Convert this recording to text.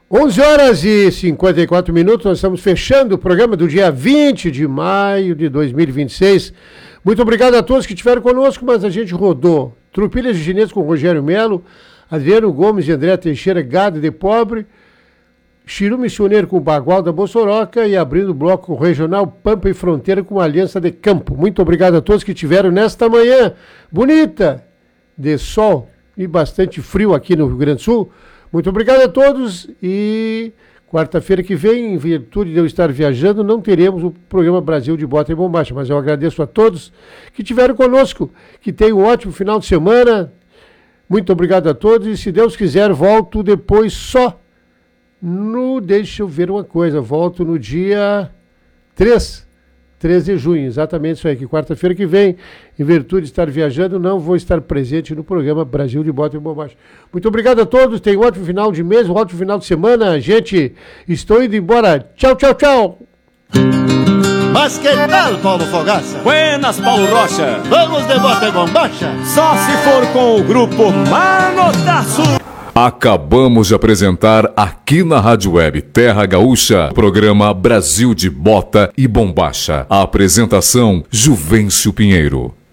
11 horas e 54 minutos, nós estamos fechando o programa do dia 20 de maio de 2026. Muito obrigado a todos que estiveram conosco, mas a gente rodou Trupilhas de Ginês com Rogério Melo, Adriano Gomes e André Teixeira, Gado de Pobre, Chiru Missioneiro com Bagual da Bossoroca e abrindo o bloco Regional Pampa e Fronteira com Aliança de Campo. Muito obrigado a todos que estiveram nesta manhã bonita, de sol e bastante frio aqui no Rio Grande do Sul. Muito obrigado a todos e quarta-feira que vem, em virtude de eu estar viajando, não teremos o programa Brasil de Bota e Bombacha, mas eu agradeço a todos que estiveram conosco, que tenham um ótimo final de semana. Muito obrigado a todos e, se Deus quiser, volto depois só deixa eu ver uma coisa, volto no dia 13 de junho, exatamente isso aí, que quarta-feira que vem, em virtude de estar viajando, não vou estar presente no programa Brasil de Bota e Bombacha. Muito obrigado a todos, tenham um ótimo final de mês, um ótimo final de semana, gente, estou indo embora, tchau, tchau, tchau! Mas que tal, Paulo Fogaça? Buenas, Paulo Rocha! Vamos de Bota e Bombacha? Só se for com o grupo Manotaço! Acabamos de apresentar aqui na Rádio Web Terra Gaúcha, programa Brasil de Bota e Bombacha. A apresentação, Juvencio Pinheiro.